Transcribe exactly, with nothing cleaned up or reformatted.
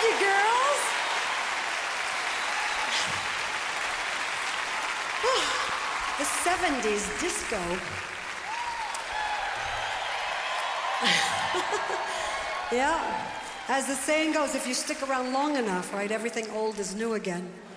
you, girls. The seventies disco. Yeah. As the saying goes, if you stick around long enough, right, everything old is new again.